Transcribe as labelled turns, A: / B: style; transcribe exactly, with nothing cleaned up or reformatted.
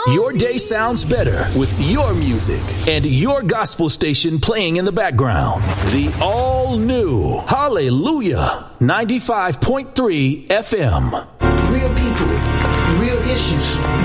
A: Your day sounds better with your music and your gospel station playing in the background. The all new Hallelujah ninety-five point three F M.
B: Real people, real issues.